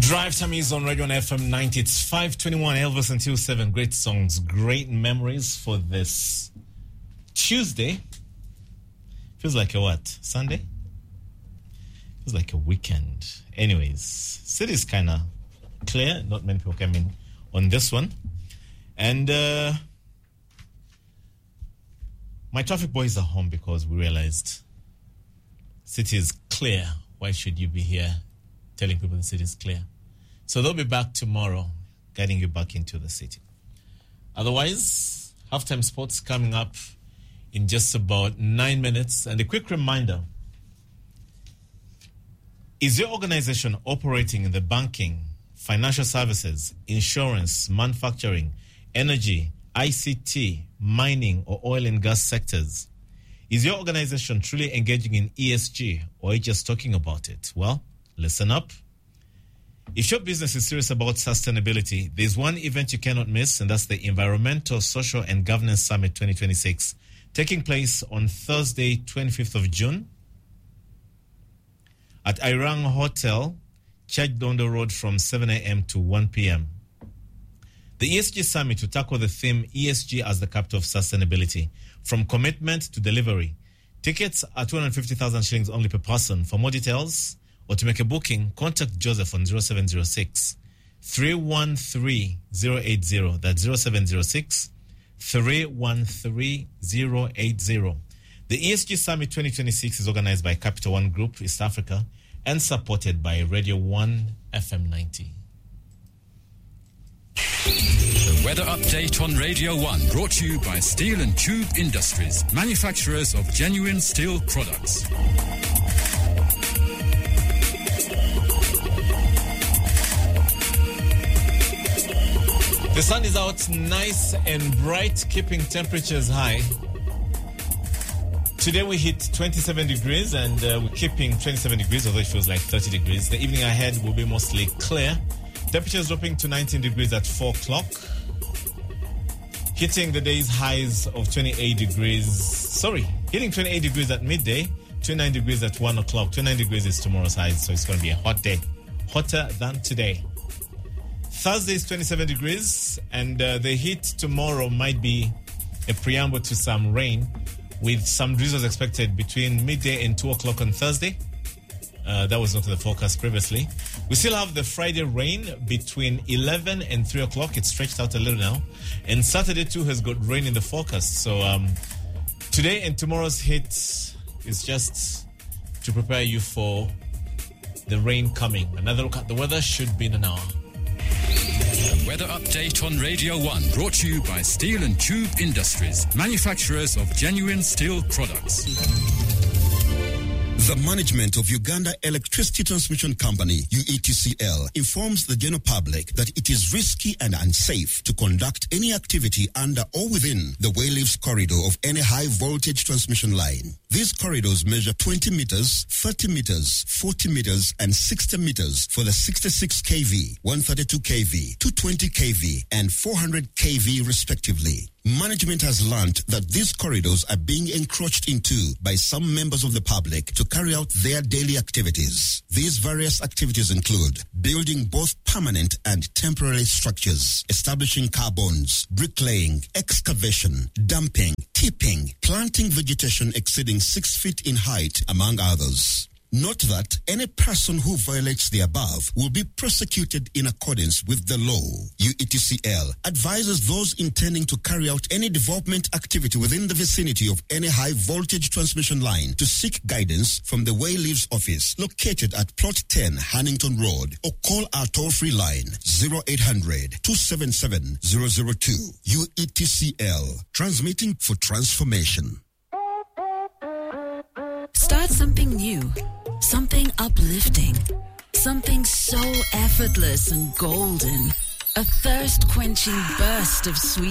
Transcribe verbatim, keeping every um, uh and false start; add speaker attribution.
Speaker 1: Drive Time is on Radio on F M ninety. It's five twenty-one, Elvis until seven. Great songs, great memories for this Tuesday. Feels like a what? Sunday? Feels like a weekend. Anyways, city's kind of clear. Not many people came in on this one. And uh, my traffic boys are home because we realized city is clear. Why should you be here telling people the city is clear? So they'll be back tomorrow, guiding you back into the city. Otherwise, halftime sports coming up in just about nine minutes. And a quick reminder, is your organization operating in the banking, financial services, insurance, manufacturing, energy, I C T, mining, or oil and gas sectors? Is your organization truly engaging in E S G, or are you just talking about it? Well, listen up. If your business is serious about sustainability, there's one event you cannot miss, and that's the Environmental, Social and Governance Summit twenty twenty-six, taking place on Thursday, twenty-fifth of June at Irang Hotel, Church Dondo Road from seven a.m. to one p.m. The E S G Summit will tackle the theme E S G as the capital of sustainability, from commitment to delivery. Tickets are two hundred fifty thousand shillings only per person. For more details or to make a booking, contact Joseph on zero seven zero six, three one three, zero eight zero. That's zero seven zero six, three one three, zero eight zero. The E S G Summit twenty twenty-six is organized by Capital One Group, East Africa, and supported by Radio one F M ninety.
Speaker 2: The weather update on Radio one, brought to you by Steel and Tube Industries, manufacturers of genuine steel products.
Speaker 1: The sun is out nice and bright, keeping temperatures high. Today we hit twenty-seven degrees, and uh, we're keeping twenty-seven degrees, although it feels like thirty degrees. The evening ahead will be mostly clear. Temperatures dropping to nineteen degrees at four o'clock. Hitting the day's highs of twenty-eight degrees. Sorry, hitting twenty-eight degrees at midday, twenty-nine degrees at one o'clock. twenty-nine degrees is tomorrow's highs, so it's going to be a hot day. Hotter than today. Thursday is twenty-seven degrees, and uh, the heat tomorrow might be a preamble to some rain, with some drizzles expected between midday and two o'clock on Thursday. Uh, that was not in the forecast previously. We still have the Friday rain between eleven and three o'clock. It's stretched out a little now. And Saturday too has got rain in the forecast. So um, today and tomorrow's hit is just to prepare you for the rain coming. Another look at the weather should be in an hour.
Speaker 2: The weather update on Radio one, brought to you by Steel and Tube Industries, manufacturers of genuine steel products.
Speaker 3: The management of Uganda Electricity Transmission Company, U E T C L, informs the general public that it is risky and unsafe to conduct any activity under or within the Wayleaves corridor of any high-voltage transmission line. These corridors measure twenty meters, thirty meters, forty meters, and sixty meters for the sixty-six kilovolt, one thirty-two kilovolt, two twenty kilovolt, and four hundred kilovolt respectively. Management has learned that these corridors are being encroached into by some members of the public to carry out their daily activities. These various activities include building both permanent and temporary structures, establishing car bonds, bricklaying, excavation, dumping, tipping, planting vegetation exceeding six feet in height, among others. Note that any person who violates the above will be prosecuted in accordance with the law. U E T C L advises those intending to carry out any development activity within the vicinity of any high-voltage transmission line to seek guidance from the Wayleaves office located at Plot ten, Hannington Road, or call our toll-free line zero eight hundred, two seven seven, zero zero two. U E T C L, transmitting for transformation.
Speaker 4: Start something new, something uplifting, something so effortless and golden. A thirst-quenching burst of sweet